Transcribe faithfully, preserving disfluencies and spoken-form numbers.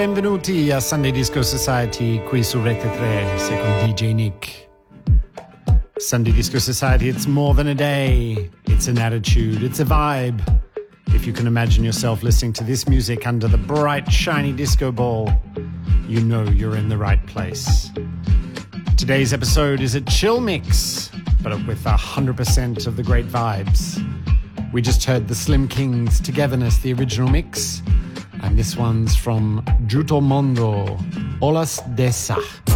benvenuti a Sunday Disco Society qui su Rete tre, sei con D J Nick. Sunday Disco Society, it's more than a day, it's an attitude, it's a vibe. If you can imagine yourself listening to this music under the bright, shiny disco ball, you know you're in the right place. Today's episode is a chill mix, but with one hundred percent of the great vibes. We just heard the Slim Kings Togetherness, the original mix, and this one's from Giuto Mondo, Olas Dessa.